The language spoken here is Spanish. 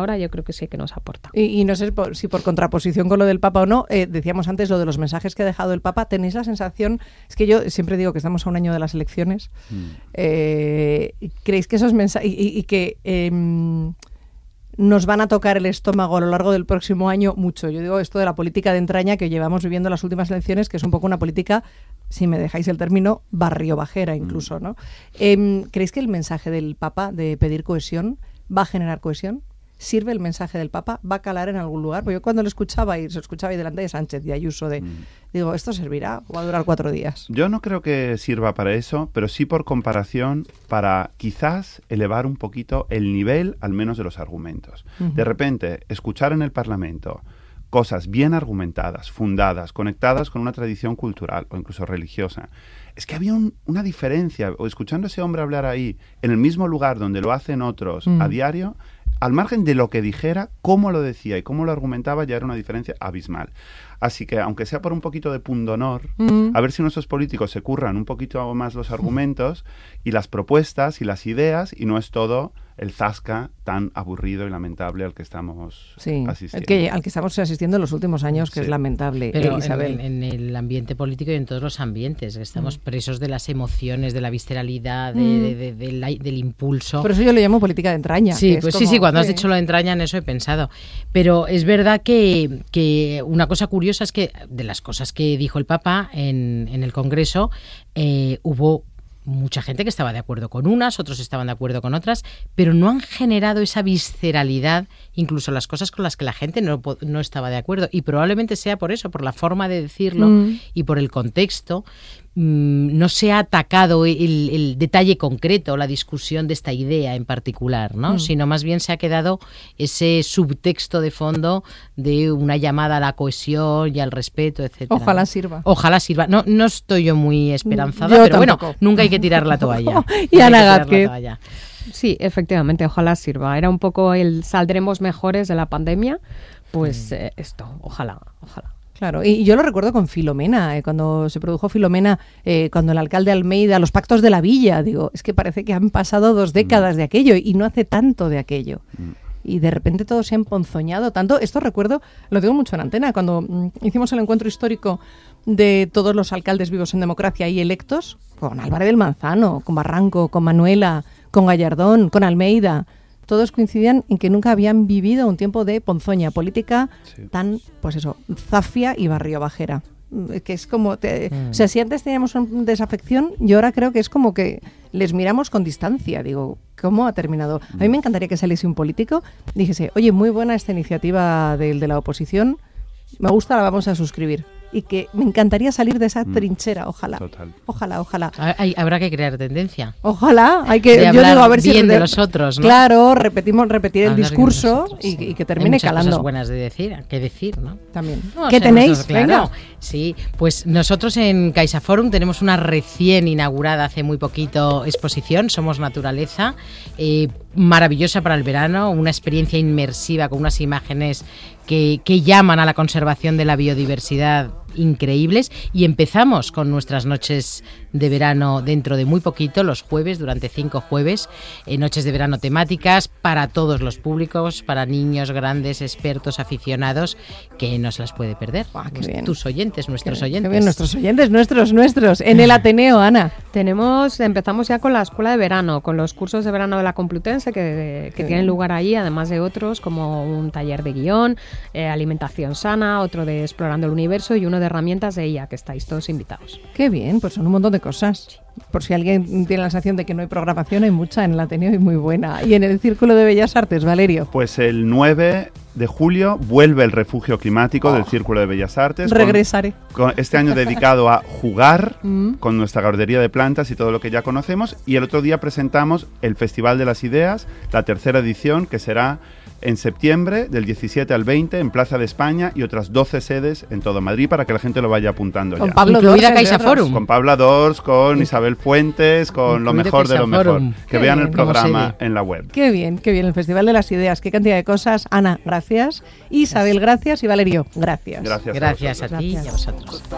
ahora, yo creo que sí que nos aporta. Y no sé si por contraposición con lo del Papa o no, decíamos antes lo de los mensajes que ha dejado el Papa. ¿Tenéis la sensación? Es que yo siempre digo que estamos a un año de las elecciones. ¿Creéis que esos mensajes y que nos van a tocar el estómago a lo largo del próximo año mucho? Yo digo esto de la política de entraña que llevamos viviendo las últimas elecciones, que es un poco una política, si me dejáis el término, barriobajera incluso, ¿no? ¿Creéis que el mensaje del Papa de pedir cohesión va a generar cohesión? ¿Sirve el mensaje del Papa? ¿Va a calar en algún lugar? Porque yo cuando lo escuchaba y se escuchaba ahí delante de Sánchez y Ayuso, digo, ¿esto servirá o va a durar 4 días? Yo no creo que sirva para eso, pero sí por comparación para quizás elevar un poquito el nivel, al menos de los argumentos. De repente, escuchar en el Parlamento cosas bien argumentadas, fundadas, conectadas con una tradición cultural o incluso religiosa. Es que había una diferencia, o escuchando a ese hombre hablar ahí, en el mismo lugar donde lo hacen otros a diario, al margen de lo que dijera, cómo lo decía y cómo lo argumentaba, ya era una diferencia abismal. Así que, aunque sea por un poquito de pundonor, a ver si nuestros políticos se curran un poquito más los argumentos y las propuestas y las ideas, y no es todo el zasca tan aburrido y lamentable al que estamos asistiendo. Al que estamos asistiendo en los últimos años, que es lamentable. Pero Isabel. En el ambiente político y en todos los ambientes, estamos presos de las emociones, de la visceralidad, del impulso. Por eso yo lo llamo política de entraña. Sí, pues sí, cuando has dicho lo de entraña, en eso he pensado. Pero es verdad que una cosa curiosa es que de las cosas que dijo el Papa en el Congreso, hubo mucha gente que estaba de acuerdo con unas, otros estaban de acuerdo con otras, pero no han generado esa visceralidad, incluso las cosas con las que la gente no estaba de acuerdo. Y probablemente sea por eso, por la forma de decirlo y por el contexto. No se ha atacado el detalle concreto, la discusión de esta idea en particular, ¿no? Sino más bien se ha quedado ese subtexto de fondo de una llamada a la cohesión y al respeto, etcétera. Ojalá sirva. Ojalá sirva. No estoy yo muy esperanzada, pero tampoco. Bueno, nunca hay que tirar la toalla. Y Ana Gázquez. Sí, efectivamente, ojalá sirva. Era un poco el saldremos mejores de la pandemia, pues esto, ojalá. Claro, y yo lo recuerdo con Filomena, cuando se produjo Filomena, cuando el alcalde Almeida, los pactos de la villa, digo, es que parece que han pasado 2 décadas de aquello y no hace tanto de aquello. Y de repente todo se ha emponzoñado tanto. Esto recuerdo, lo digo mucho en antena, cuando hicimos el encuentro histórico de todos los alcaldes vivos en democracia y electos, con Álvarez del Manzano, con Barranco, con Manuela, con Gallardón, con Almeida. Todos coincidían en que nunca habían vivido un tiempo de ponzoña política tan, pues eso, zafia y barriobajera. Que es como, o sea, si antes teníamos una desafección, yo ahora creo que es como que les miramos con distancia. Digo, ¿cómo ha terminado? A mí me encantaría que saliese un político y dijese, oye, muy buena esta iniciativa de la oposición, me gusta, la vamos a suscribir. Y que me encantaría salir de esa trinchera, ojalá. Total. Ojalá. Habrá que crear tendencia. Ojalá, hay que, de yo digo, a ver bien si de los otros, ¿no? Claro, repetir el discurso y que termine hay muchas calando. Cosas buenas de decir, que decir, ¿no? También. No, ¿Qué tenéis? Claro. Venga. Sí, pues nosotros en CaixaForum tenemos una recién inaugurada hace muy poquito exposición, Somos Naturaleza, maravillosa para el verano, una experiencia inmersiva con unas imágenes que llaman a la conservación de la biodiversidad increíbles, y empezamos con nuestras noches de verano dentro de muy poquito, los jueves, durante 5 jueves, noches de verano temáticas para todos los públicos, para niños, grandes, expertos, aficionados, que no se las puede perder. Qué bien. Tus oyentes, nuestros Qué oyentes. bien, nuestros oyentes, nuestros, en el Ateneo, Ana. Empezamos ya con la escuela de verano, con los cursos de verano de la Complutense que tienen lugar allí, además de otros como un taller de guión, alimentación sana, otro de explorando el universo y uno de herramientas de IA, que estáis todos invitados. Qué bien, pues son un montón de cosas. Por si alguien tiene la sensación de que no hay programación, hay mucha en el Ateneo y muy buena. Y en el Círculo de Bellas Artes, Valerio. Pues el 9 de julio vuelve el refugio climático del Círculo de Bellas Artes. Regresaré. Con este año dedicado a jugar con nuestra guardería de plantas y todo lo que ya conocemos. Y el otro día presentamos el Festival de las Ideas, la 3ª edición, que será en septiembre, del 17 al 20, en Plaza de España, y otras 12 sedes en todo Madrid, para que la gente lo vaya apuntando con ya. Pablo Incluida Dors, CaixaForum. Con Pablo Dors, con Isabel Fuentes, con lo mejor de lo mejor. Que vean el programa en la web. Qué bien, el Festival de las Ideas, qué cantidad de cosas. Ana, gracias. Isabel, gracias. Y Valerio, gracias. Gracias Gracias a ti y a vosotros.